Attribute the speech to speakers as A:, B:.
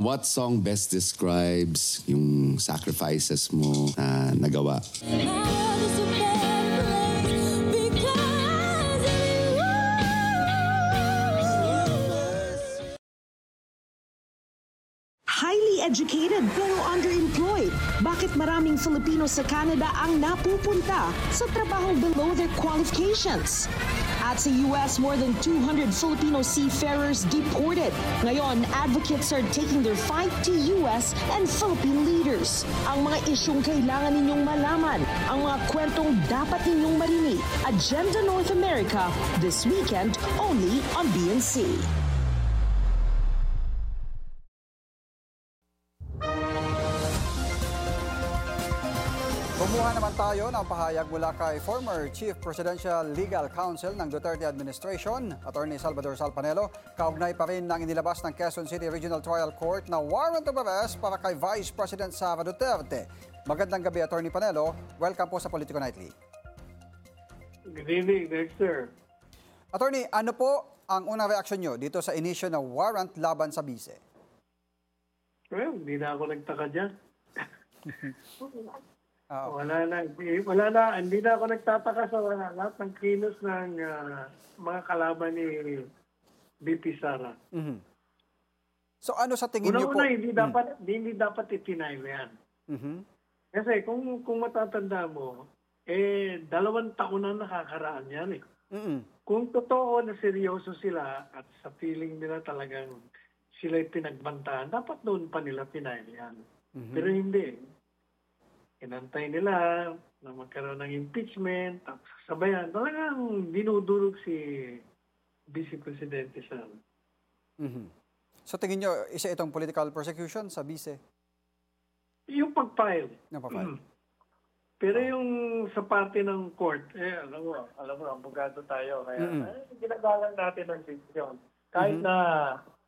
A: What song best describes yung sacrifices mo na nagawa?
B: Highly educated pero underemployed. Bakit maraming Filipino sa Canada ang napupunta sa trabahong below their qualifications? At sa US, more than 200 Filipino seafarers deported. Ngayon, advocates are taking their fight to US and Philippine leaders. Ang mga isyong kailangan ninyong malaman, ang mga kwentong dapat ninyong marinig. Agenda North America, this weekend only on BNC.
C: Kumuha naman tayo ng pahayag mula kay former Chief Presidential Legal Counsel ng Duterte Administration, Attorney Salvador Salpanelo, kaugnay pa rin ng inilabas ng Quezon City Regional Trial Court na warrant of arrest para kay Vice President Sara Duterte. Magandang gabi, Attorney Panelo. Welcome po sa Politico Nightly.
D: Good evening, Dexter.
C: Attorney, ano po ang unang reaksyon nyo dito sa inisyo ng warrant laban sa bise?
D: Well, hindi na ako nagtaka dyan. Hindi na ako nagtataka sa lahat ng kilos ng mga kalaban ni BP Sara.
C: Mm-hmm. So ano sa tingin niyo po?
D: Hindi dapat itinayo yan.
C: Mm-hmm.
D: Kasi kung matatanda mo, 2 taon na nakakaraan yan eh.
C: Mm-hmm.
D: Kung totoo na seryoso sila at sa feeling nila talagang sila'y pinagbantaan, dapat doon pa nila tinayo yan.
C: Mm-hmm.
D: Pero hindi. Inantay nila na magkaroon ng impeachment, tapos sabayan. Talagang dinudurog si Vice Presidente Sara.
C: Mm-hmm. So tingin nyo, isa itong political persecution sa bise?
D: Yung pag-file.
C: Yung pag-file.
D: Pero yung sa parte ng court, alam mo, abogado tayo. Kaya ginagalang natin ang decision. Kahit na